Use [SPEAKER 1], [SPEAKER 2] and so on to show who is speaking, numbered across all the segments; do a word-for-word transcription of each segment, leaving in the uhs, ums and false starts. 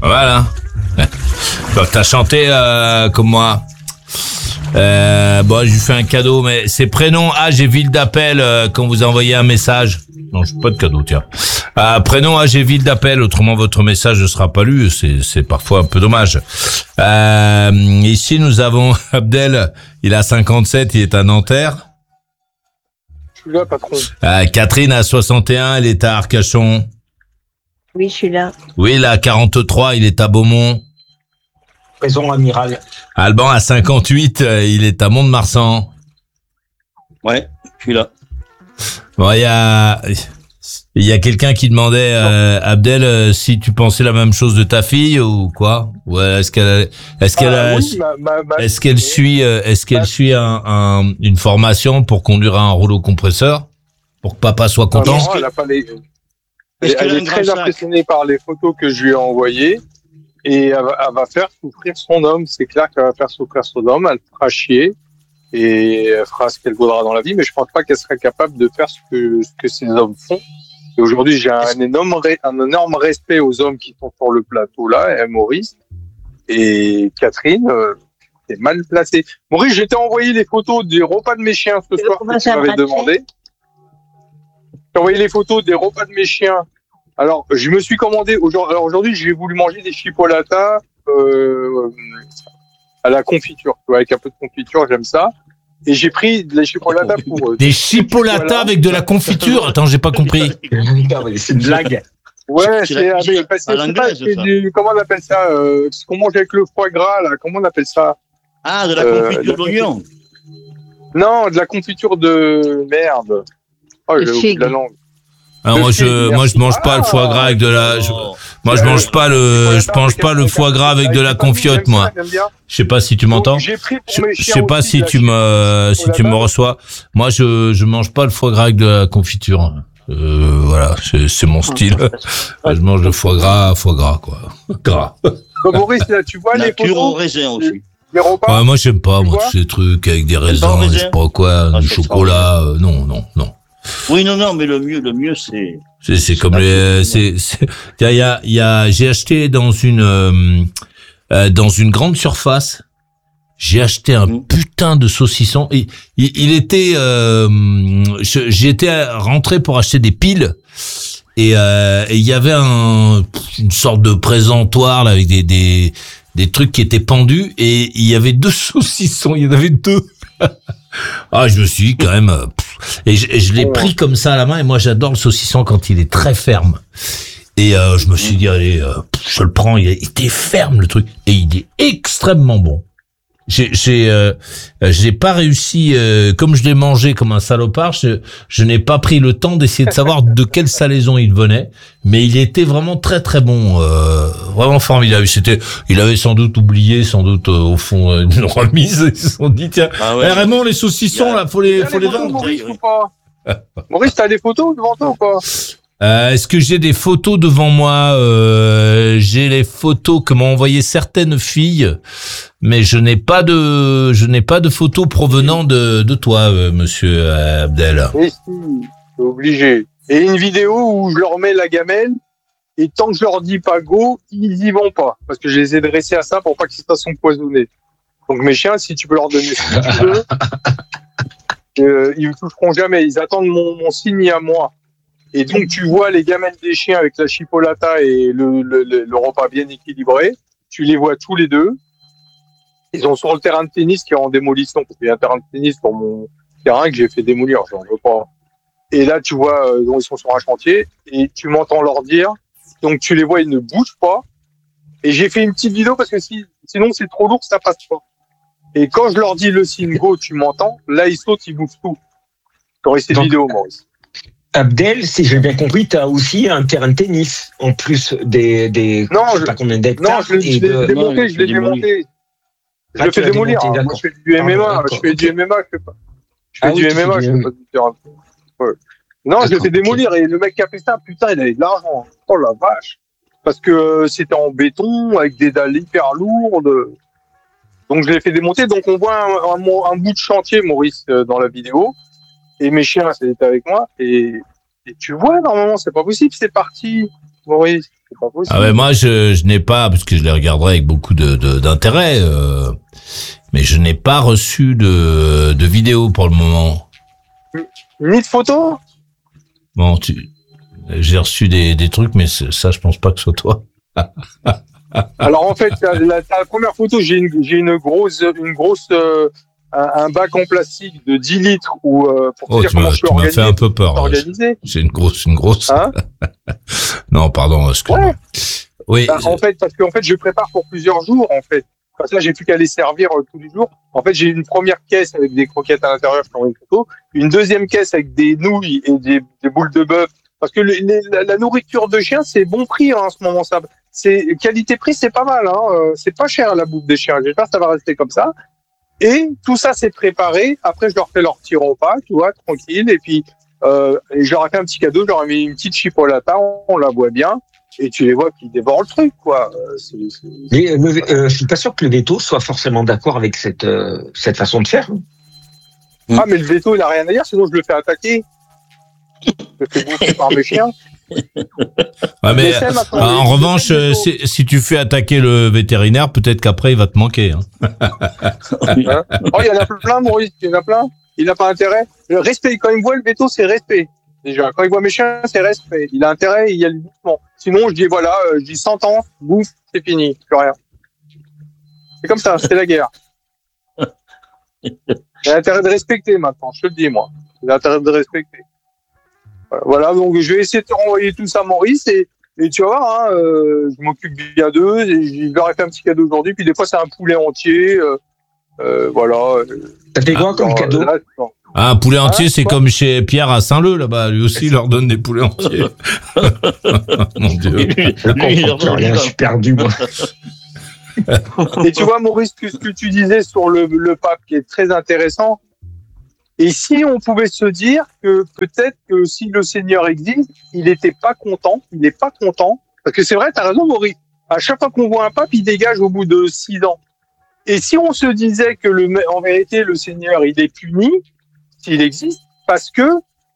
[SPEAKER 1] Voilà. Donc, t'as chanté euh, comme moi. Euh, bon, je lui fais un cadeau, mais c'est prénom, âge et ville d'appel euh, quand vous envoyez un message. Non, je fais pas de cadeau, tiens. Euh, prénom, âge et ville d'appel, autrement votre message ne sera pas lu. C'est, c'est parfois un peu dommage. Euh, ici, nous avons Abdel. Il a cinquante-sept, il est à Nanterre.
[SPEAKER 2] Je suis là, patron.
[SPEAKER 1] Euh, Catherine a soixante et un, elle est à Arcachon.
[SPEAKER 3] Oui, je suis là.
[SPEAKER 1] Will a quarante-trois, il est à Beaumont.
[SPEAKER 4] Raison amiral.
[SPEAKER 1] Alban a cinquante-huit, euh, il est à Mont-de-Marsan.
[SPEAKER 5] Ouais, je suis là.
[SPEAKER 1] Bon, il y a, il y a quelqu'un qui demandait, euh, Abdel, euh, si tu pensais la même chose de ta fille ou quoi? Ou est-ce qu'elle, est-ce qu'elle,
[SPEAKER 2] Ah,
[SPEAKER 1] a,
[SPEAKER 2] oui, ma, ma, ma
[SPEAKER 1] est-ce qu'elle suit, euh, est-ce qu'elle
[SPEAKER 2] ma...
[SPEAKER 1] suit un, un, une formation pour conduire un rouleau compresseur, pour que papa soit content?
[SPEAKER 2] Non, elle a pas les... Elle, elle est très impressionnée par les photos que je lui ai envoyées et elle va, elle va faire souffrir son homme. C'est clair qu'elle va faire souffrir son homme. Elle fera chier et elle fera ce qu'elle voudra dans la vie. Mais je pense pas qu'elle serait capable de faire ce que ce que ces hommes font. Et aujourd'hui, j'ai un énorme un énorme respect aux hommes qui sont sur le plateau là, et Maurice et Catherine. Euh, t'es mal placé. Maurice, je t'ai envoyé les photos des repas de mes chiens ce soir que tu m'avais demandé. J'ai envoyé les photos des repas de mes chiens. Alors, je me suis commandé aujourd'hui. Alors aujourd'hui, j'ai voulu manger des chipolatas euh, à la confiture, tu vois, avec un peu de confiture, j'aime ça. Et j'ai pris de la chipolatas pour euh,
[SPEAKER 1] des chipolatas avec de la confiture. Attends, j'ai pas compris.
[SPEAKER 4] C'est une blague.
[SPEAKER 2] Ouais, c'est avec, c'est, c'est pas, c'est du, comment on appelle ça, euh, ce qu'on mange avec le foie gras là. Comment on appelle ça?
[SPEAKER 5] Ah, de la confiture euh, d'oignon.
[SPEAKER 2] Non, de la confiture de merde. Oh, j'ai oublié la langue.
[SPEAKER 1] Alors moi je moi je mange pas le foie gras avec de la je, moi je mange pas le je mange pas le foie gras avec de la confiote moi. Je sais pas si tu m'entends. Je, je sais pas si tu me si tu me reçois. Moi je je mange pas le foie gras avec de la confiture. Euh, voilà, c'est, c'est mon style. Je mange le foie gras, foie gras quoi. Gras.
[SPEAKER 2] Maurice, là, tu vois les photos
[SPEAKER 5] au raisin aussi.
[SPEAKER 2] Les repas.
[SPEAKER 1] Ouais, moi j'aime pas moi tous ces trucs avec des raisins, je sais pas quoi, du chocolat, euh, non non non.
[SPEAKER 5] Oui, non, non, mais le mieux, le mieux, c'est.
[SPEAKER 1] C'est, c'est comme les, c'est, c'est, il y a, il y a, j'ai acheté dans une, euh, euh, dans une grande surface, j'ai acheté un mmh. putain de saucisson. Il, il, il était, euh, je, j'étais rentré pour acheter des piles et, euh, et il y avait un, une sorte de présentoir là avec des, des, des trucs qui étaient pendus et il y avait deux saucissons, il y en avait deux. Ah, je me suis dit quand même, euh, pff, et je, et je l'ai pris comme ça à la main. Et moi, j'adore le saucisson quand il est très ferme. Et euh, je me suis dit, allez, euh, pff, je le prends. Il était ferme le truc, et il est extrêmement bon. J'ai, j'ai, euh, j'ai pas réussi, euh, comme je l'ai mangé comme un salopard, je, je n'ai pas pris le temps d'essayer de savoir de quelle salaison il venait, mais il était vraiment très très bon, euh, vraiment formidable. C'était, il avait sans doute oublié, sans doute euh, au fond euh, une remise. Ils se sont dit tiens, ah ouais, eh, Raymond, les saucissons là, faut les, faut les vendre.
[SPEAKER 2] Maurice, ou pas Maurice, t'as des photos devant toi ou pas?
[SPEAKER 1] Euh, est-ce que j'ai des photos devant moi? euh, J'ai les photos que m'ont envoyé certaines filles, mais je n'ai pas de, je n'ai pas de photos provenant de, de toi, euh, Monsieur Abdel.
[SPEAKER 2] Oui, si, c'est obligé. Et une vidéo où je leur mets la gamelle, et tant que je leur dis pas go, ils y vont pas, parce que je les ai dressés à ça pour pas qu'ils se fassent empoisonner. Donc mes chiens, si tu peux leur donner ce que tu veux, euh, ils ne toucheront jamais. Ils attendent mon, mon signe à moi. Et donc, tu vois les gamelles des chiens avec la chipolata et le, le, le, le repas bien équilibré. Tu les vois tous les deux. Ils sont sur le terrain de tennis qui est en démolition. Parce qu'il y a un terrain de tennis sur mon terrain que j'ai fait démolir. J'en veux pas. Et là, tu vois, euh, ils sont sur un chantier et tu m'entends leur dire. Donc, tu les vois, ils ne bougent pas. Et j'ai fait une petite vidéo parce que si, sinon, c'est trop lourd, ça passe pas. Et quand je leur dis le signe go, tu m'entends. Là, ils sautent, ils bouffent tout. J'aurais cette vidéo, Maurice.
[SPEAKER 4] Abdel, si j'ai bien compris, tu as aussi un terrain de tennis, en plus des... des
[SPEAKER 2] non,
[SPEAKER 4] je sais pas combien d'hectares.
[SPEAKER 2] Non, je l'ai démonté, je l'ai démonté. Je le fais démolir. Moi, je fais du M M A, je fais du M M A, je fais pas. Je fais du M M A, je fais pas du terrain. Non, je le fais démolir, et le mec qui a fait ça, putain, il avait de l'argent. Oh la vache. Parce que c'était en béton, avec des dalles hyper lourdes. Donc, je l'ai fait démonter. Donc, on voit un, un, un bout de chantier, Maurice, dans la vidéo. Et mes chiens, c'était avec moi. Et, et tu vois, normalement, c'est pas possible, c'est parti, Maurice. C'est pas possible.
[SPEAKER 1] Ah ouais, moi je, je n'ai pas, parce que je les regarderai avec beaucoup de, de d'intérêt, euh, mais je n'ai pas reçu de, de vidéo pour le moment.
[SPEAKER 2] Ni de photos?
[SPEAKER 1] Bon, tu, j'ai reçu des, des trucs, mais ça, je pense pas que ce soit toi.
[SPEAKER 2] Alors en fait, la, la, la première photo, j'ai une, j'ai une grosse, une grosse, euh, un, un bac en plastique de dix litres où euh, pour te
[SPEAKER 1] Oh,
[SPEAKER 2] dire
[SPEAKER 1] tu
[SPEAKER 2] comment
[SPEAKER 1] m'as,
[SPEAKER 2] je suis
[SPEAKER 1] tu m'as
[SPEAKER 2] organisé.
[SPEAKER 1] fait un peu peur.
[SPEAKER 2] Organisé.
[SPEAKER 1] J'ai une grosse, une grosse.
[SPEAKER 2] Hein?
[SPEAKER 1] Non, pardon, excuse-moi.
[SPEAKER 2] Ouais.
[SPEAKER 1] Oui.
[SPEAKER 2] Bah, en fait, parce qu'en fait, je prépare pour plusieurs jours, en fait. Comme ça, j'ai plus qu'à les servir euh, tous les jours. En fait, j'ai une première caisse avec des croquettes à l'intérieur, je prends une photo. Une deuxième caisse avec des nouilles et des, des boules de bœuf. Parce que les, les, la, la nourriture de chien, c'est bon prix hein, en ce moment. Ça, c'est qualité-prix, c'est pas mal. Hein. Euh, c'est pas cher la bouffe des chiens. J'espère que ça va rester comme ça. Et tout ça, c'est préparé. Après, je leur fais leur petit repas, tu vois, tranquille. Et puis, euh, et je leur ai fait un petit cadeau. Je leur ai mis une petite chipolata. On, on la voit bien. Et tu les vois qui dévorent le truc, quoi. Euh, c'est, c'est...
[SPEAKER 4] Mais le, euh, je suis pas sûr que le veto soit forcément d'accord avec cette euh, cette façon de faire.
[SPEAKER 2] Ah, mais le veto, il a rien à dire, sinon je le fais attaquer. Je le fais bouffer par mes chiens.
[SPEAKER 1] Ouais, mais,
[SPEAKER 2] Sam,
[SPEAKER 1] euh,
[SPEAKER 2] attendez,
[SPEAKER 1] en revanche,
[SPEAKER 2] le
[SPEAKER 1] euh, si, si tu fais attaquer le vétérinaire, peut-être qu'après il va te manquer. Hein.
[SPEAKER 2] Hein oh, il y en a plein, Maurice, il y en a plein. Il n'a pas intérêt. Le respect, quand il me voit le veto, c'est respect. Déjà, quand il voit mes chiens, c'est respect. Il a intérêt, il y a le mouvement. Sinon, je dis voilà, euh, je dis cent ans, bouffe, c'est fini, plus rien. C'est comme ça, c'est la guerre. Il a intérêt de respecter maintenant, je te le dis, moi. Il a intérêt de respecter. Voilà, donc je vais essayer de te renvoyer tout ça, Maurice, et, et tu vas voir, hein, euh, je m'occupe bien d'eux, et je leur ai fait un petit cadeau aujourd'hui, puis des fois c'est un poulet entier, euh, euh, voilà.
[SPEAKER 4] Ça fait quoi comme
[SPEAKER 2] Alors,
[SPEAKER 4] cadeau?
[SPEAKER 2] là,
[SPEAKER 1] Ah, un poulet entier,
[SPEAKER 2] Ah,
[SPEAKER 1] c'est
[SPEAKER 2] quoi
[SPEAKER 1] comme chez Pierre à Saint-Leu, là-bas. Lui aussi, il leur donne des poulets entiers. Mon Dieu.
[SPEAKER 4] Je comprends plus rien, je suis perdu, moi.
[SPEAKER 2] Et tu vois, Maurice, ce que, ce que tu disais sur le, le pape qui est très intéressant. Et si on pouvait se dire que peut-être que si le Seigneur existe, il n'était pas content, il n'est pas content. Parce que c'est vrai, tu as raison, Maurice. À chaque fois qu'on voit un pape, il dégage au bout de six ans. Et si on se disait que le, en vérité, le Seigneur, il est puni, s'il existe, parce que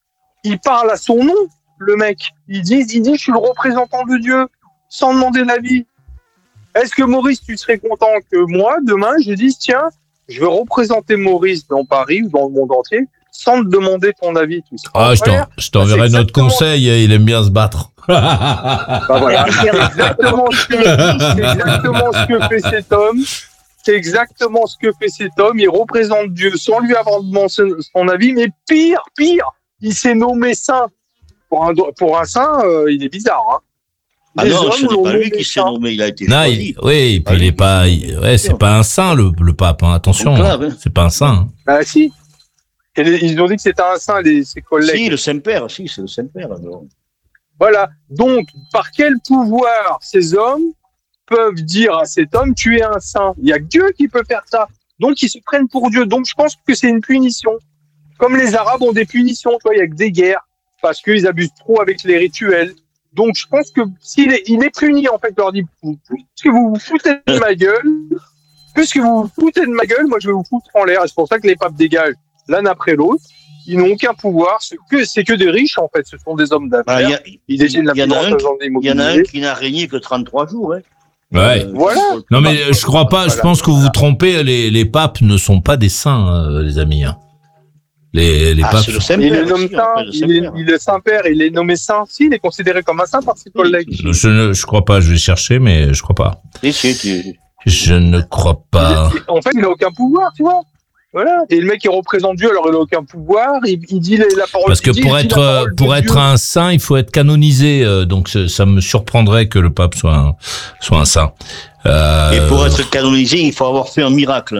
[SPEAKER 2] il parle à son nom, le mec. Il dit, il dit, je suis le représentant de Dieu, sans demander l'avis. Est-ce que Maurice, tu serais content que moi, demain, je dise, tiens, je veux représenter Maurice dans Paris ou dans le monde entier, sans te demander ton avis, tu seras
[SPEAKER 1] Ah,
[SPEAKER 2] en
[SPEAKER 1] je, t'en,
[SPEAKER 2] colère?
[SPEAKER 1] je t'enverrai
[SPEAKER 2] Bah, c'est
[SPEAKER 1] notre
[SPEAKER 2] exactement-
[SPEAKER 1] conseil, il aime bien se battre.
[SPEAKER 2] Bah voilà, c'est exactement ce que, c'est exactement ce que fait cet homme. C'est exactement ce que fait cet homme. Il représente Dieu sans lui avoir demandé son avis, mais pire, pire, il s'est nommé saint. Pour un, pour un saint, euh, il est bizarre. Hein.
[SPEAKER 5] Ah
[SPEAKER 2] Les
[SPEAKER 5] non,
[SPEAKER 2] hommes
[SPEAKER 5] ce n'est
[SPEAKER 2] l'ont
[SPEAKER 5] pas lui
[SPEAKER 2] nommé
[SPEAKER 5] qui s'est
[SPEAKER 2] saint.
[SPEAKER 5] nommé, il a été
[SPEAKER 1] Non,
[SPEAKER 5] choisi.
[SPEAKER 1] il, oui, et puis
[SPEAKER 5] Ah,
[SPEAKER 1] il est
[SPEAKER 5] lui,
[SPEAKER 1] pas,
[SPEAKER 5] il-
[SPEAKER 1] il- ouais, c'est pas un saint, le, le pape, hein, attention.
[SPEAKER 5] Conclave, hein.
[SPEAKER 1] C'est pas un saint. hein.
[SPEAKER 2] Ah si. Et les- ils ont dit que c'était un saint, les, ses collègues.
[SPEAKER 5] Si, le Saint-Père, si, c'est le Saint-Père. alors.
[SPEAKER 2] Voilà. Donc, par quel pouvoir ces hommes peuvent dire à cet homme, tu es un saint? Il y a que Dieu qui peut faire ça. Donc, ils se prennent pour Dieu. Donc, je pense que c'est une punition. Comme les Arabes ont des punitions, tu vois, il y a que des guerres parce qu'ils abusent trop avec les rituels. Donc, je pense que s'il est, il est puni, en fait, il leur dit, puisque vous vous foutez de ma gueule, puisque vous vous foutez de ma gueule, moi, je vais vous foutre en l'air. Et c'est pour ça que les papes dégagent l'un après l'autre. Ils n'ont aucun pouvoir. C'est que, c'est que des riches, en fait. Ce sont des hommes
[SPEAKER 5] Bah,
[SPEAKER 2] d'affaires.
[SPEAKER 5] Il y, a-
[SPEAKER 2] Ils détiennent la
[SPEAKER 5] il y
[SPEAKER 2] plus
[SPEAKER 5] en a
[SPEAKER 2] grande
[SPEAKER 5] un
[SPEAKER 2] agence
[SPEAKER 5] il y en a un
[SPEAKER 2] immobilier.
[SPEAKER 5] qui n'a régné que trente-trois jours. Hein.
[SPEAKER 1] Ouais.
[SPEAKER 5] Euh,
[SPEAKER 2] Voilà.
[SPEAKER 1] Non, mais je crois pas, je
[SPEAKER 2] Voilà.
[SPEAKER 1] pense que vous vous trompez, les, les papes ne sont pas des saints, euh, les amis. hein. Les, les
[SPEAKER 5] Ah,
[SPEAKER 1] papes
[SPEAKER 5] c'est le
[SPEAKER 1] sont-
[SPEAKER 2] Il est
[SPEAKER 5] Saint-Père.
[SPEAKER 2] nommé
[SPEAKER 5] aussi, on
[SPEAKER 2] saint,
[SPEAKER 5] appelle le
[SPEAKER 2] il est,
[SPEAKER 5] Saint-Père.
[SPEAKER 2] il est Saint-Père, il est nommé saint. Si, il est considéré comme un saint par ses collègues.
[SPEAKER 1] Je ne, je crois pas, je vais chercher, mais je crois pas.
[SPEAKER 5] Si, si, tu-
[SPEAKER 1] Je ne crois pas.
[SPEAKER 2] Il- En fait, il n'a aucun pouvoir, tu vois. Voilà. Et le mec, il représente Dieu, alors il n'a aucun pouvoir. Il, il dit les- la parole
[SPEAKER 1] Parce que
[SPEAKER 2] de Dieu,
[SPEAKER 1] pour
[SPEAKER 2] il dit
[SPEAKER 1] être,
[SPEAKER 2] la
[SPEAKER 1] euh,
[SPEAKER 2] parole de
[SPEAKER 1] pour être
[SPEAKER 2] Dieu.
[SPEAKER 1] un saint, il faut être canonisé, euh, donc ça ça me surprendrait que le pape soit un, soit un saint. Euh,
[SPEAKER 5] Et pour être canonisé, il faut avoir fait un miracle.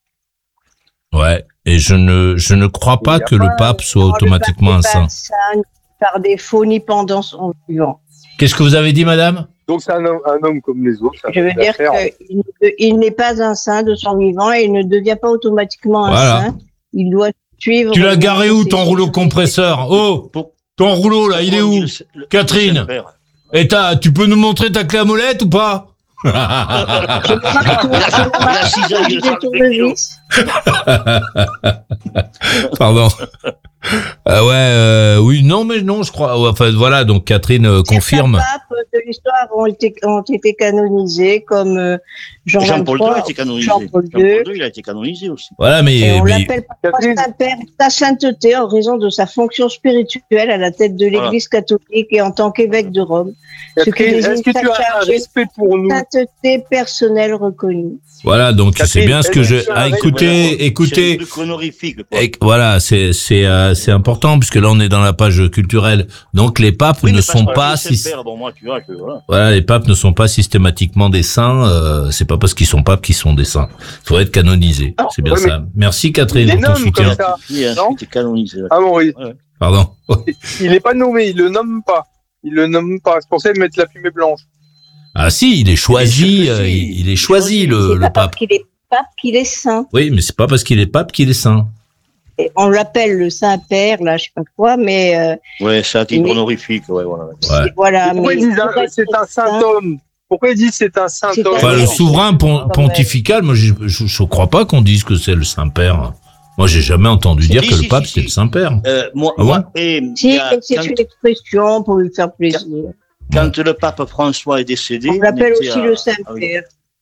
[SPEAKER 1] Ouais. Et je ne, je ne crois pas
[SPEAKER 2] Il y a
[SPEAKER 1] que le
[SPEAKER 2] pas-
[SPEAKER 1] pape soit
[SPEAKER 3] Non, le
[SPEAKER 1] automatiquement un
[SPEAKER 3] pape n'est
[SPEAKER 1] saint.
[SPEAKER 3] pas saint, ni par défaut, ni pendant son vivant.
[SPEAKER 1] Qu'est-ce que vous avez dit, madame?
[SPEAKER 2] Donc, c'est un homme, un homme comme les autres. ça
[SPEAKER 3] Je veux
[SPEAKER 2] fait
[SPEAKER 3] dire
[SPEAKER 2] l'affaire.
[SPEAKER 3] qu'il ne- il n'est pas un saint de son vivant et il ne devient pas automatiquement un
[SPEAKER 1] Voilà.
[SPEAKER 3] saint. Il doit suivre.
[SPEAKER 1] Tu l'as
[SPEAKER 3] le
[SPEAKER 1] garé où, ton
[SPEAKER 3] processus.
[SPEAKER 1] rouleau compresseur? Oh!
[SPEAKER 5] Pour-
[SPEAKER 1] Ton rouleau, là, il est où?
[SPEAKER 5] Le-
[SPEAKER 1] Catherine.
[SPEAKER 5] le Saint-Père.
[SPEAKER 1] Et t'as, tu peux nous montrer ta clé à molette ou pas?
[SPEAKER 3] Je marque tout- je
[SPEAKER 5] Il a
[SPEAKER 3] marque
[SPEAKER 5] six
[SPEAKER 3] tout
[SPEAKER 5] ans, il
[SPEAKER 3] du
[SPEAKER 5] est sans
[SPEAKER 3] tournevis.
[SPEAKER 1] Pardon. Ah ouais, euh, oui, non, mais non, je crois. Enfin, voilà, donc Catherine euh, confirme.
[SPEAKER 3] Certains papes de l'histoire ont été, ont été canonisés, comme euh, Jean
[SPEAKER 5] Jean-Paul deux a
[SPEAKER 3] vingt-trois,
[SPEAKER 5] été canonisé.
[SPEAKER 3] Jean-Paul
[SPEAKER 5] Jean-Paul
[SPEAKER 3] deux.
[SPEAKER 5] deux, il a été canonisé aussi.
[SPEAKER 1] Voilà, mais,
[SPEAKER 3] Et on
[SPEAKER 1] mais
[SPEAKER 3] l'appelle parfois
[SPEAKER 2] Catherine.
[SPEAKER 3] Saint-Père, sa sainteté en raison de sa fonction spirituelle à la tête de l'Église catholique et en tant qu'évêque de Rome. Ce qui
[SPEAKER 2] Catherine,
[SPEAKER 3] désigne
[SPEAKER 2] est-ce que
[SPEAKER 3] sa
[SPEAKER 2] tu as un
[SPEAKER 3] charge et
[SPEAKER 2] respect pour nous?
[SPEAKER 3] sainteté personnelle reconnue.
[SPEAKER 1] voilà, donc
[SPEAKER 2] Catherine,
[SPEAKER 1] c'est bien ce que je.
[SPEAKER 2] est-ce que tu as
[SPEAKER 1] Ah,
[SPEAKER 2] un
[SPEAKER 1] écoutez,
[SPEAKER 5] Voilà, c'est
[SPEAKER 1] écoutez.
[SPEAKER 5] un truc honorifique, quoi.
[SPEAKER 1] Et voilà, c'est c'est euh, c'est important puisque là on est dans la page culturelle. Donc les papes
[SPEAKER 5] Oui,
[SPEAKER 1] ne
[SPEAKER 5] mais
[SPEAKER 1] sont
[SPEAKER 5] parce que
[SPEAKER 1] pas
[SPEAKER 5] le
[SPEAKER 1] si
[SPEAKER 5] Saint-Père, bon, moi, tu vois, que, voilà.
[SPEAKER 1] voilà, les papes ne sont pas systématiquement des saints. Euh, c'est pas parce qu'ils sont papes qu'ils sont des saints. Il faudrait être canonisés. C'est bien
[SPEAKER 2] Ouais,
[SPEAKER 1] ça. Merci Catherine
[SPEAKER 2] Il
[SPEAKER 1] pour ton
[SPEAKER 2] les nomme comme
[SPEAKER 1] soutien.
[SPEAKER 2] ça.
[SPEAKER 5] Il a
[SPEAKER 2] Non
[SPEAKER 5] été canonisé. là.
[SPEAKER 2] Ah bon, oui.
[SPEAKER 1] Pardon.
[SPEAKER 2] Il n'est pas nommé, il le nomme pas. Il le nomme pas. C'est pour ça qu'ils mettent la fumée blanche.
[SPEAKER 1] Ah si, il est choisi.
[SPEAKER 5] Il est
[SPEAKER 1] euh,
[SPEAKER 5] choisi.
[SPEAKER 1] il, il est choisi le,
[SPEAKER 3] C'est
[SPEAKER 1] le
[SPEAKER 3] pas parce
[SPEAKER 1] pape.
[SPEAKER 3] qu'il est pape qu'il est saint.
[SPEAKER 1] Oui, mais c'est pas parce qu'il est pape qu'il est saint.
[SPEAKER 3] Et on l'appelle le Saint-Père, là, je sais pas quoi, mais euh,
[SPEAKER 5] Ouais, c'est un titre
[SPEAKER 3] Mais-
[SPEAKER 5] honorifique, ouais, voilà.
[SPEAKER 1] Ouais.
[SPEAKER 3] voilà.
[SPEAKER 2] Pourquoi
[SPEAKER 3] mais
[SPEAKER 2] ils disent
[SPEAKER 3] pour
[SPEAKER 2] un-
[SPEAKER 3] être
[SPEAKER 2] c'est un saint
[SPEAKER 3] saint,
[SPEAKER 2] homme? Pourquoi ils disent c'est un saint
[SPEAKER 3] C'est
[SPEAKER 2] homme?
[SPEAKER 1] Enfin, le
[SPEAKER 3] Ouais.
[SPEAKER 1] souverain pon-
[SPEAKER 3] Quand
[SPEAKER 1] pontifical, moi je, je, je crois pas qu'on dise que c'est le Saint-Père. Moi j'ai jamais entendu dire
[SPEAKER 5] Si,
[SPEAKER 1] que
[SPEAKER 5] si,
[SPEAKER 1] le pape
[SPEAKER 5] si,
[SPEAKER 1] c'était
[SPEAKER 5] si.
[SPEAKER 1] le Saint-Père.
[SPEAKER 5] Euh, moi,
[SPEAKER 1] Ah bon
[SPEAKER 5] moi, et, il
[SPEAKER 3] Si,
[SPEAKER 5] y a-
[SPEAKER 3] c'est
[SPEAKER 5] quand,
[SPEAKER 3] une expression pour lui faire plaisir.
[SPEAKER 5] quand le pape François est décédé,
[SPEAKER 3] On l'appelle
[SPEAKER 5] était
[SPEAKER 3] aussi
[SPEAKER 5] à-
[SPEAKER 3] le Saint-Père.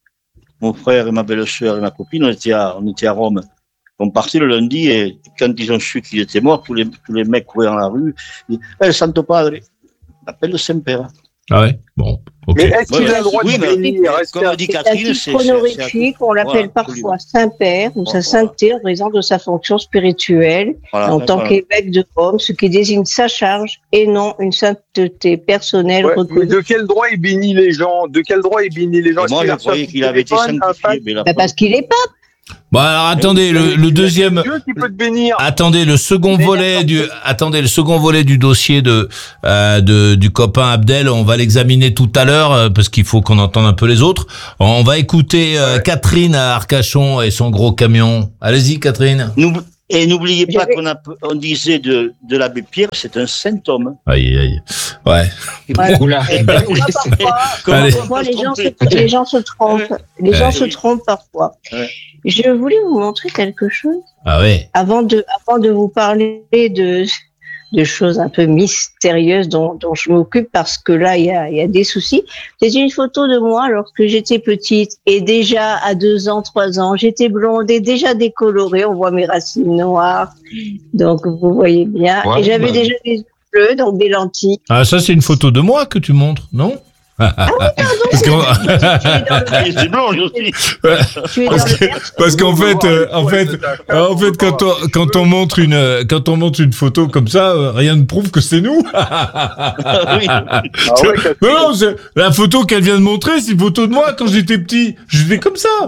[SPEAKER 5] mon frère et ma belle-sœur et ma copine, on était à, on était à Rome. On partait le lundi et quand ils ont su qu'il était mort, tous les, tous les mecs couraient dans la rue. Ils disaient, eh, Santo Padre, on appelle le Saint-Père.
[SPEAKER 1] Ah ouais. Bon. Ok.
[SPEAKER 2] Mais est-ce qu'il
[SPEAKER 5] Ouais,
[SPEAKER 2] a le droit
[SPEAKER 5] oui,
[SPEAKER 2] de
[SPEAKER 5] mais-
[SPEAKER 2] bénir? Est-ce
[SPEAKER 5] Comme
[SPEAKER 2] qu'il a-
[SPEAKER 5] dit
[SPEAKER 3] C'est un
[SPEAKER 5] Catherine, c'est,
[SPEAKER 3] titre
[SPEAKER 5] c'est, c'est,
[SPEAKER 3] honorifique, on l'appelle
[SPEAKER 5] Voilà,
[SPEAKER 3] parfois Saint-Père ou sa
[SPEAKER 5] Voilà.
[SPEAKER 3] sainteté en raison de sa fonction spirituelle
[SPEAKER 5] voilà,
[SPEAKER 3] en tant
[SPEAKER 5] voilà.
[SPEAKER 3] qu'évêque de Rome, ce qui désigne sa charge et non une sainteté personnelle
[SPEAKER 2] Ouais, mais
[SPEAKER 3] reconnue.
[SPEAKER 2] de quel droit il bénit les gens? De quel droit il bénit les gens? Est-ce
[SPEAKER 5] Moi,
[SPEAKER 2] qu'il
[SPEAKER 5] je
[SPEAKER 2] a reçu un
[SPEAKER 5] croyais
[SPEAKER 2] coup
[SPEAKER 5] qu'il
[SPEAKER 2] de
[SPEAKER 5] avait été
[SPEAKER 2] téléphone, un
[SPEAKER 5] sanctifié,
[SPEAKER 2] pape?
[SPEAKER 5] mais la
[SPEAKER 3] Bah, parce qu'il est pape.
[SPEAKER 1] Bon alors attendez le, le deuxième.
[SPEAKER 2] C'est Dieu qui peut te bénir.
[SPEAKER 1] Attendez le second
[SPEAKER 2] Mais
[SPEAKER 1] volet
[SPEAKER 2] d'accord.
[SPEAKER 1] du. Attendez le second volet du dossier de euh, de du copain Abdel. On va l'examiner tout à l'heure euh, parce qu'il faut qu'on entende un peu les autres. On va écouter euh,
[SPEAKER 2] Ouais.
[SPEAKER 1] Catherine à Arcachon et son gros camion. Allez-y Catherine.
[SPEAKER 5] N'oub- Et n'oubliez pas
[SPEAKER 3] J'avais-
[SPEAKER 5] qu'on a, on disait de, de l'abbé Pierre, c'est un saint homme.
[SPEAKER 1] Aïe aïe. Ouais.
[SPEAKER 3] Voilà.
[SPEAKER 4] Oula.
[SPEAKER 3] Et parfois, parfois,
[SPEAKER 5] Comment
[SPEAKER 1] Allez.
[SPEAKER 5] on peut
[SPEAKER 3] parfois,
[SPEAKER 5] se
[SPEAKER 3] les, gens se,
[SPEAKER 5] tromper
[SPEAKER 3] les gens se trompent. Les
[SPEAKER 1] Ouais.
[SPEAKER 3] gens se trompent parfois.
[SPEAKER 5] Ouais.
[SPEAKER 3] Je voulais vous montrer quelque chose
[SPEAKER 1] Ah ouais.
[SPEAKER 3] avant de, avant de vous parler de, de choses un peu mystérieuses dont, dont je m'occupe parce que là, il y a, il y a des soucis. C'est une photo de moi lorsque j'étais petite et déjà à deux ans, trois ans, j'étais blonde et déjà décolorée. On voit mes racines noires. Donc, vous voyez bien.
[SPEAKER 4] Ouais,
[SPEAKER 3] et j'avais
[SPEAKER 4] bah.
[SPEAKER 3] déjà des yeux bleus, donc des lentilles.
[SPEAKER 1] Ah ça c'est une photo de moi que tu montres, non? Parce qu'en
[SPEAKER 5] C'est blanc, je suis.
[SPEAKER 3] Tu es dans
[SPEAKER 1] parce
[SPEAKER 3] le
[SPEAKER 1] que-
[SPEAKER 3] vert.
[SPEAKER 1] parce qu'en
[SPEAKER 2] On veut
[SPEAKER 1] fait,
[SPEAKER 2] voir
[SPEAKER 1] euh,
[SPEAKER 2] les
[SPEAKER 1] en
[SPEAKER 2] poils
[SPEAKER 1] fait,
[SPEAKER 2] de ta chatte,
[SPEAKER 1] en
[SPEAKER 2] on
[SPEAKER 1] fait,
[SPEAKER 2] veut
[SPEAKER 1] quand
[SPEAKER 2] voir
[SPEAKER 1] on,
[SPEAKER 2] les
[SPEAKER 1] quand
[SPEAKER 2] cheveux.
[SPEAKER 1] on montre une, euh, quand on montre une photo comme ça, euh, rien ne prouve que c'est nous.
[SPEAKER 5] Oui.
[SPEAKER 2] Ah ouais, Catherine.
[SPEAKER 1] Non, non, c'est- la photo qu'elle vient de montrer, c'est une photo de moi quand j'étais petit. J'étais comme ça.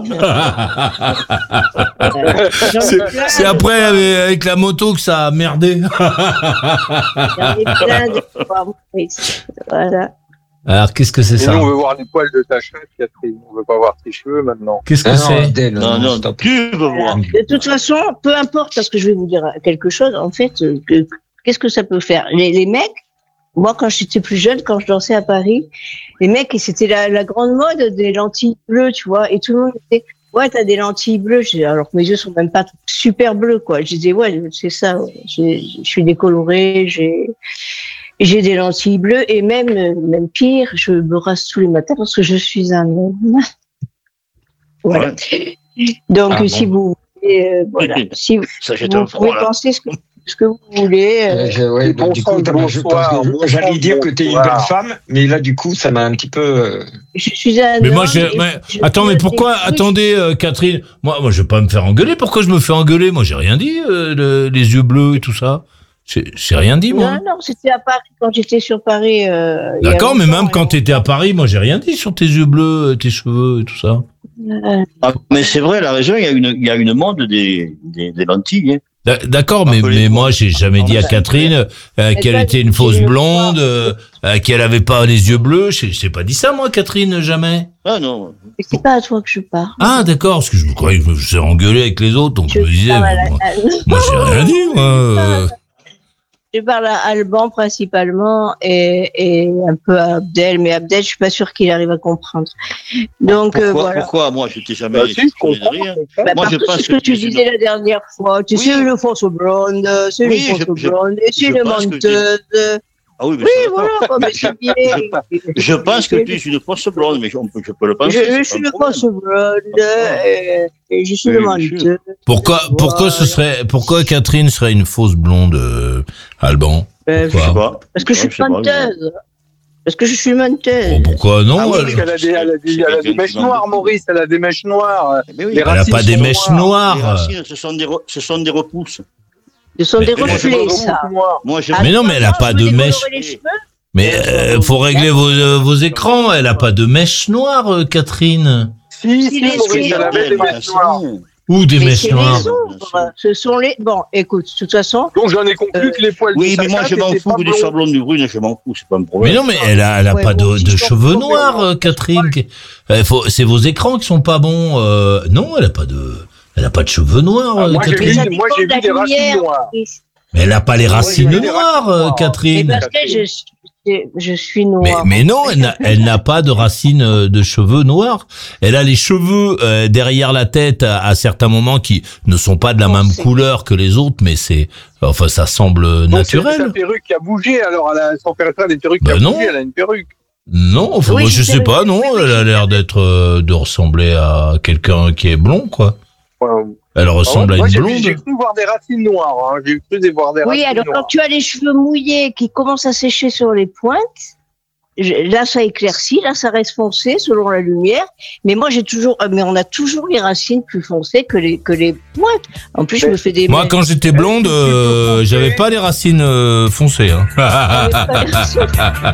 [SPEAKER 1] C'est c'est après avec, avec la moto que ça a merdé.
[SPEAKER 3] J'en ai plein de fois. Oui, voilà.
[SPEAKER 1] Alors qu'est-ce que c'est
[SPEAKER 2] Et
[SPEAKER 1] ça?
[SPEAKER 2] nous, on veut voir les poils de ta chatte, Catherine. On veut pas voir tes cheveux maintenant.
[SPEAKER 1] Qu'est-ce que
[SPEAKER 4] Ah non,
[SPEAKER 1] c'est?
[SPEAKER 4] Adèle,
[SPEAKER 5] Non, non,
[SPEAKER 4] stop.
[SPEAKER 5] tu veux voir.
[SPEAKER 3] De toute façon, peu importe, parce que je vais vous dire quelque chose, en fait, euh, que- qu'est-ce que ça peut faire? Les, les mecs, moi, quand j'étais plus jeune, quand je dansais à Paris, les mecs, et c'était la, la grande mode des lentilles bleues, tu vois, et tout le monde disait, ouais, t'as des lentilles bleues, Je dis, alors que mes yeux sont même pas super bleus, quoi. Je disais, ouais, c'est ça, ouais. J'ai- je suis décolorée, j'ai, j'ai des lentilles bleues, et même, euh, même pire, je me rase tous les matins parce que je suis un homme. Voilà. Donc,
[SPEAKER 4] Ah,
[SPEAKER 3] si
[SPEAKER 4] bon.
[SPEAKER 3] vous voulez, euh, voilà, si vous,
[SPEAKER 5] Ça jette
[SPEAKER 3] vous
[SPEAKER 5] un
[SPEAKER 3] pouvez
[SPEAKER 5] froid, là.
[SPEAKER 3] penser ce que, ce que vous voulez. euh,
[SPEAKER 4] Euh, je- ouais,
[SPEAKER 2] Bon
[SPEAKER 4] donc, du
[SPEAKER 2] sang,
[SPEAKER 4] coup, t'as- je-
[SPEAKER 2] bonsoir,
[SPEAKER 4] parce que
[SPEAKER 2] bon
[SPEAKER 4] j'allais
[SPEAKER 2] sang,
[SPEAKER 4] dire que t'es une
[SPEAKER 2] bonsoir.
[SPEAKER 4] belle femme, mais là, du coup, ça m'a un petit peu. euh,
[SPEAKER 3] je suis un
[SPEAKER 1] Mais
[SPEAKER 3] homme.
[SPEAKER 1] moi, j'ai,
[SPEAKER 3] et
[SPEAKER 1] mais,
[SPEAKER 3] je
[SPEAKER 1] attends, mais
[SPEAKER 3] peux
[SPEAKER 1] pourquoi,
[SPEAKER 3] des-
[SPEAKER 1] attendez, euh, Catherine, moi, moi, je vais pas me faire engueuler. Pourquoi je me fais engueuler? Moi, j'ai rien dit, euh, le- les yeux bleus et tout ça. J'ai, j'ai rien dit, moi.
[SPEAKER 3] Non, non, c'était à Paris, quand j'étais sur Paris. euh, il y a
[SPEAKER 1] D'accord, mais
[SPEAKER 3] longtemps,
[SPEAKER 1] même quand
[SPEAKER 3] et
[SPEAKER 1] t'étais à Paris, moi, j'ai rien dit sur tes yeux bleus, tes cheveux et tout ça.
[SPEAKER 3] Euh,
[SPEAKER 5] Ah, mais c'est vrai, la raison, il y a une, il y a une mode des, des, des lentilles. Hein.
[SPEAKER 1] D'a- D'accord, mais,
[SPEAKER 5] Rappelez-vous.
[SPEAKER 1] mais moi, j'ai jamais dit à Catherine euh, qu'elle
[SPEAKER 3] pas
[SPEAKER 1] était une
[SPEAKER 3] dit
[SPEAKER 1] fausse
[SPEAKER 3] le
[SPEAKER 1] blonde,
[SPEAKER 3] soir.
[SPEAKER 1] euh, euh, qu'elle avait pas les yeux bleus. Je j'ai pas dit ça, moi, Catherine, jamais.
[SPEAKER 5] Ah non.
[SPEAKER 3] mais c'est pas à toi que je parle.
[SPEAKER 1] Ah, d'accord, parce que je me croyais que je me faisais engueuler avec les autres, donc je,
[SPEAKER 3] Je
[SPEAKER 1] me disais,
[SPEAKER 3] parle
[SPEAKER 1] mais
[SPEAKER 3] à la-
[SPEAKER 1] moi,
[SPEAKER 3] à-
[SPEAKER 1] moi, j'ai rien dit, moi. euh.
[SPEAKER 3] je parle à Alban principalement et, et un peu à Abdel, mais Abdel, je suis pas sûre qu'il arrive à comprendre. Donc
[SPEAKER 5] pourquoi,
[SPEAKER 3] euh, voilà.
[SPEAKER 5] pourquoi moi, je t'ai jamais
[SPEAKER 2] Bah, si, je
[SPEAKER 5] expliqué de
[SPEAKER 2] comprends.
[SPEAKER 5] rire.
[SPEAKER 3] Bah,
[SPEAKER 5] Moi,
[SPEAKER 3] parce
[SPEAKER 5] je
[SPEAKER 3] que
[SPEAKER 5] pense
[SPEAKER 3] c'est ce que
[SPEAKER 5] que
[SPEAKER 3] tu
[SPEAKER 5] tu
[SPEAKER 3] disais la dernière fois. Tu
[SPEAKER 5] Oui.
[SPEAKER 3] sais, une fausse blonde, c'est
[SPEAKER 5] Oui,
[SPEAKER 3] une
[SPEAKER 5] je-
[SPEAKER 3] fausse
[SPEAKER 5] je-
[SPEAKER 3] blonde, et c'est
[SPEAKER 5] je
[SPEAKER 3] une
[SPEAKER 5] pense que tu-
[SPEAKER 3] menteuse.
[SPEAKER 5] Ah oui, mais
[SPEAKER 3] Oui,
[SPEAKER 5] c'est d'accord.
[SPEAKER 3] voilà, oh, mais c'est bien.
[SPEAKER 5] Je pense que tu es une fausse blonde, mais je, je peux le penser.
[SPEAKER 3] Je, je
[SPEAKER 5] c'est
[SPEAKER 3] suis
[SPEAKER 5] pas un
[SPEAKER 3] une
[SPEAKER 5] problème.
[SPEAKER 3] fausse blonde, et, et je suis
[SPEAKER 5] Oui,
[SPEAKER 3] une
[SPEAKER 5] monsieur.
[SPEAKER 3] menteuse.
[SPEAKER 1] Pourquoi, pourquoi ce serait, pourquoi Catherine serait une fausse blonde, euh, Alban?
[SPEAKER 3] Euh,
[SPEAKER 5] Je sais
[SPEAKER 1] Pourquoi?
[SPEAKER 5] pas.
[SPEAKER 3] Parce que je
[SPEAKER 5] Ouais,
[SPEAKER 3] suis
[SPEAKER 5] sais pas,
[SPEAKER 3] menteuse. Parce que je suis menteuse.
[SPEAKER 1] Oh, pourquoi non?
[SPEAKER 5] Ah oui,
[SPEAKER 1] elle-
[SPEAKER 2] Parce qu'elle a des, elle a des, elle a des mèches
[SPEAKER 5] Quelqu'un qui
[SPEAKER 2] noires,
[SPEAKER 5] vend
[SPEAKER 2] Maurice, elle a des mèches noires.
[SPEAKER 5] Mais oui,
[SPEAKER 2] Les
[SPEAKER 1] Elle a
[SPEAKER 2] racines
[SPEAKER 1] pas des
[SPEAKER 2] sont
[SPEAKER 1] mèches
[SPEAKER 5] les
[SPEAKER 1] noires.
[SPEAKER 5] racines, ce sont des, re- ce sont des repousses.
[SPEAKER 3] Ce sont
[SPEAKER 1] Mais-
[SPEAKER 3] des
[SPEAKER 1] mais-
[SPEAKER 3] reflets, ça.
[SPEAKER 5] Moi, je.
[SPEAKER 3] Ah,
[SPEAKER 1] Mais non, mais elle a
[SPEAKER 3] moi,
[SPEAKER 1] pas
[SPEAKER 3] je
[SPEAKER 1] de
[SPEAKER 3] voulais
[SPEAKER 1] mèches.
[SPEAKER 3] colorer les cheveux.
[SPEAKER 1] Mais euh, faut régler vos, euh, vos écrans. Elle a pas de mèches noires, euh, Catherine.
[SPEAKER 2] Si,
[SPEAKER 3] Si,
[SPEAKER 2] si,
[SPEAKER 3] les
[SPEAKER 2] Maurice,
[SPEAKER 3] filles,
[SPEAKER 2] elle avait des mèches noires.
[SPEAKER 1] Ou des
[SPEAKER 3] Mais
[SPEAKER 1] mèches
[SPEAKER 3] c'est
[SPEAKER 1] noires.
[SPEAKER 3] les ombres. Ce sont les. Bon, écoute, de toute façon.
[SPEAKER 2] Donc j'en ai conclu
[SPEAKER 3] Euh,
[SPEAKER 2] que les poils
[SPEAKER 5] Oui,
[SPEAKER 2] de
[SPEAKER 5] mais moi,
[SPEAKER 2] Sacha,
[SPEAKER 5] je m'en
[SPEAKER 2] c'était
[SPEAKER 5] fous
[SPEAKER 2] pas
[SPEAKER 5] que des
[SPEAKER 2] blond.
[SPEAKER 5] soient blondes ou brunes, je m'en fous, c'est pas un problème.
[SPEAKER 1] Mais non, mais elle a, elle a
[SPEAKER 3] Ouais,
[SPEAKER 1] pas
[SPEAKER 3] moi
[SPEAKER 1] de,
[SPEAKER 3] aussi,
[SPEAKER 1] de
[SPEAKER 3] je
[SPEAKER 1] cheveux
[SPEAKER 2] comprends,
[SPEAKER 1] noirs,
[SPEAKER 2] mais
[SPEAKER 1] euh, Catherine. Euh, faut- c'est vos écrans qui sont pas bons. euh, non, elle a pas de, elle a pas de cheveux noirs,
[SPEAKER 2] Ah,
[SPEAKER 1] euh,
[SPEAKER 2] moi, j'ai
[SPEAKER 1] Catherine.
[SPEAKER 2] vu,
[SPEAKER 3] ça
[SPEAKER 2] moi, j'ai
[SPEAKER 3] dépend
[SPEAKER 2] vu
[SPEAKER 3] de
[SPEAKER 2] des
[SPEAKER 3] la
[SPEAKER 2] racines
[SPEAKER 3] lumière.
[SPEAKER 2] noires.
[SPEAKER 1] Mais elle n'a pas les
[SPEAKER 2] Moi,
[SPEAKER 1] racines
[SPEAKER 2] j'ai vu des
[SPEAKER 1] noires,
[SPEAKER 2] racines
[SPEAKER 1] euh,
[SPEAKER 2] noires.
[SPEAKER 3] Et
[SPEAKER 1] Catherine.
[SPEAKER 3] parce que je, je, je suis
[SPEAKER 1] Mais,
[SPEAKER 3] noire.
[SPEAKER 1] mais non, elle n'a, elle n'a pas de racines euh, de cheveux noirs. Elle a les cheveux euh, derrière la tête à, à certains moments qui ne sont pas de la même
[SPEAKER 3] Foncé.
[SPEAKER 1] couleur que les autres, mais c'est, enfin, ça semble
[SPEAKER 2] Donc c'est sa
[SPEAKER 1] naturel.
[SPEAKER 2] perruque qui a bougé, alors elle a, sans faire exprès, des perruques
[SPEAKER 1] Bah
[SPEAKER 2] qui a
[SPEAKER 1] non.
[SPEAKER 2] bougé, elle a une perruque.
[SPEAKER 1] Non, enfin,
[SPEAKER 3] Oui,
[SPEAKER 1] moi,
[SPEAKER 3] j'ai
[SPEAKER 1] je sais
[SPEAKER 3] perruque.
[SPEAKER 1] pas, non,
[SPEAKER 3] Oui, oui,
[SPEAKER 1] elle a
[SPEAKER 3] j'ai
[SPEAKER 1] l'air d'être, euh, de ressembler à quelqu'un qui est blond, quoi.
[SPEAKER 2] Ouais.
[SPEAKER 1] Elle ressemble
[SPEAKER 2] Ah ouais, moi,
[SPEAKER 1] à une
[SPEAKER 2] j'ai, vu-
[SPEAKER 1] blonde.
[SPEAKER 2] j'ai cru voir des racines noires. Hein. J'ai cru des- voir des
[SPEAKER 3] Oui,
[SPEAKER 2] racines
[SPEAKER 3] alors
[SPEAKER 2] noires.
[SPEAKER 3] quand tu as les cheveux mouillés qui commencent à sécher sur les pointes, je- là ça éclaircit, là ça reste foncé selon la lumière. Mais moi j'ai toujours, euh, mais on a toujours les racines plus foncées que les que les pointes. En plus je
[SPEAKER 2] Mais-
[SPEAKER 3] me fais des.
[SPEAKER 1] Moi, quand j'étais blonde, euh, j'avais pas les racines euh, foncées. Hein.
[SPEAKER 3] Ah, mais pas les racines.